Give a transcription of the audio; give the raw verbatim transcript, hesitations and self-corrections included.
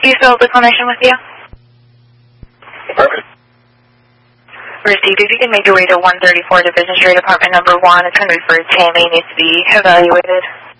Do you still have the clinician with you? Perfect. Received. If you can make your way to one thirty-four Division Street, apartment number one, it's going to be for Tammy, needs to be evaluated.